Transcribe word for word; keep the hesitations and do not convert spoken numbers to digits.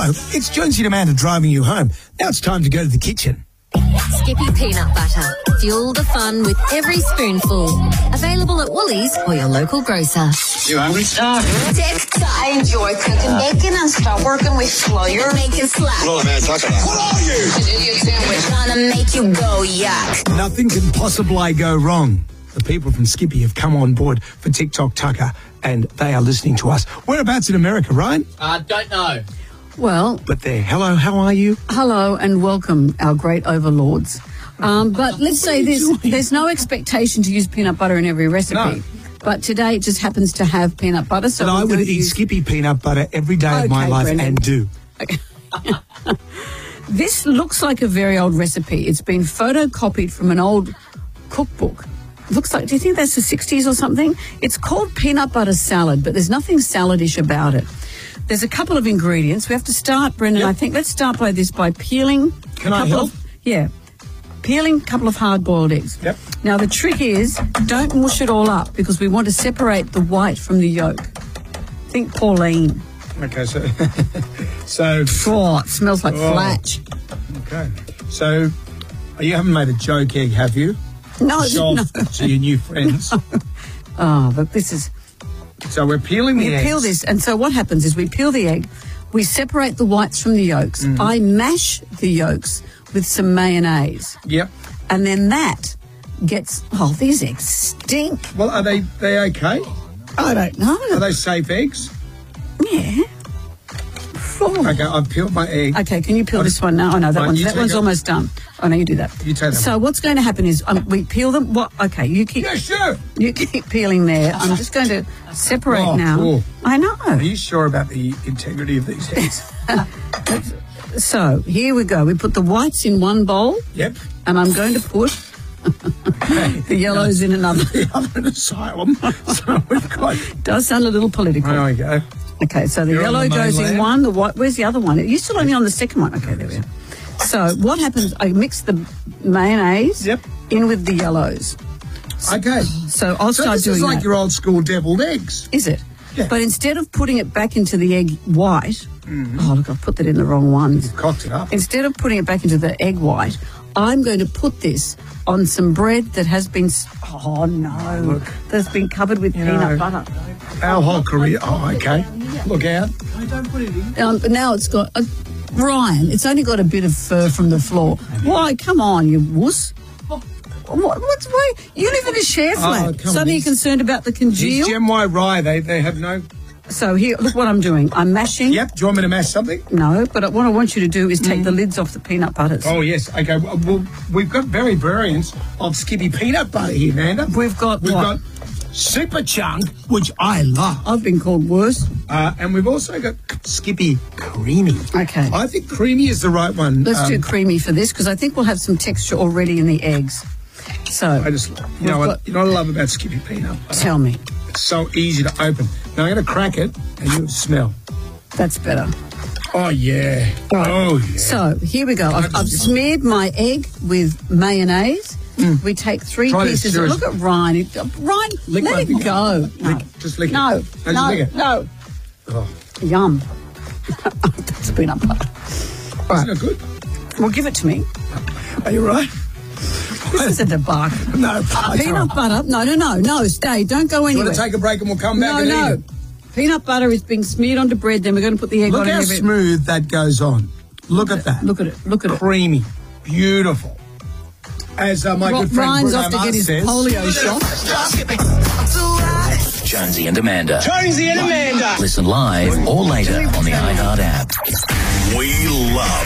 Hello, it's Jonesy and Amanda driving you home. Now it's time to go to the kitchen. Skippy peanut butter. Fuel the fun with every spoonful. Available at Woolies or your local grocer. You hungry? Uh, I enjoy cooking bacon and start working with flour. Make it slap. What am I talking about? What are you? An idiot sandwich. Trying to make you go yuck. Nothing can possibly go wrong. The people from Skippy have come on board for TikTok Tucker, and they are listening to us. Whereabouts in America, Ryan? I uh, don't know. Well, But they're, hello, how are you? hello and welcome, our great overlords. Um, but let's say this, there's no expectation to use peanut butter in every recipe. No. But today it just happens to have peanut butter. So But I we're would going eat to use- Skippy peanut butter every day of my Okay, life Brendan. and do. This looks like a very old recipe. It's been photocopied from an old cookbook. Looks like, do you think that's the sixties or something? It's called peanut butter salad, but there's nothing saladish about it. There's a couple of ingredients. We have to start, Brendan, Yep. I think. Let's start by this, by peeling. Can a I couple help? Of, yeah. Peeling a couple of hard-boiled eggs. Yep. Now, the trick is, don't mush it all up because we want to separate the white from the yolk. Think Pauline. Okay, so, so, Oh, it smells like Oh. flatch. okay. So, you haven't made a joke egg, have you? No, Show no. off to your new friends. Oh, but this is... So we're peeling the We eggs. peel this, and so what happens is we peel the egg, we separate the whites from the yolks. Mm-hmm. I mash the yolks with some mayonnaise, Yep. and then that gets... Oh, these eggs stink. Well, are they they okay? I don't know. Are they safe eggs? Yeah. Oh. Okay, I've peeled my egg. Okay, can you peel this one now? Oh, no, that Right, one's, you that take one's it. almost done. Oh, no, you do that. You take that So one. what's going to happen is um, we peel them... What? Okay, you keep... Yeah, sure. You keep peeling there. I'm just going to separate Oh, now. cool. I know. Are you sure about the integrity of these eggs? So here we go. We put the whites in one bowl, Yep. and I'm going to put the yellows in another. The other asylum. So we've got. Does sound a little political. There we go. Okay, so the You're on yellow the goes in mainland. one. The white. Where's the other one? You're still only on the second one. Okay, there we are. So what happens? I mix the mayonnaise Yep. in with the yellows. Okay. So I'll So start this doing is like that. your old school deviled eggs. Is it? Yeah. But instead of putting it back into the egg white, oh look, I've put that in the wrong ones. Cocked it up. Instead of putting it back into the egg white, I'm going to put this on some bread that has been, s- oh no, Look. that's been covered with You peanut know. butter. Our whole career. Oh, okay. Look out. Um, but now it's got, a, Ryan, it's only got a bit of fur from the floor. Why, come on, you wuss. What, what's, why, you live in a share flat. Oh, come on, Suddenly you're these- concerned about the These congeal. Gem Y Rye, they, they have no. So here, look what I'm doing. I'm mashing. Yep. Do you want me to mash something? No, but what I want you to do is take the lids off the peanut butters. Oh, yes. Okay. Well, well, we've got very variants of Skippy peanut butter here, Amanda. We've got We've what? got Super Chunk, which I love. I've been called worse. Uh, and we've also got Skippy Creamy. Okay. I think Creamy is the right one. Let's Um, do creamy for this because I think we'll have some texture already in the eggs. So, I just, you We've know what, got- you know what I love about Skippy peanut butter? tell me. It's so easy to open. Now I'm going to crack it and you'll smell. That's better. Oh, yeah. All right. Oh, yeah. So, here we go. I've, I've smeared my egg with mayonnaise. We take three Try this, pieces. Of, seriously. look at Ryan. He- uh, Ryan, Lick let my it finger. go. No. Lick- just lick it. no. No, just No, lick it. no. Oh, Yum. That's peanut butter. isn't it good? Well, give it to me. Are you right? This is a debacle. No. I Peanut can't. butter. No, no, no, no. Stay. Don't go You anywhere. want to take a break and we'll come back no, and no. eat it? Peanut butter is being smeared onto bread. Then we're going to put the egg Look on it. how and everything. smooth that goes on. Look at that. Look at it. Look at it. Creamy. Beautiful. As uh, my Ro- good friend Ryan's Bruno off to get Mars his says, polio shot. Jonesy and Amanda. Jonesy and Amanda. Listen live or later on the iHeart app. We love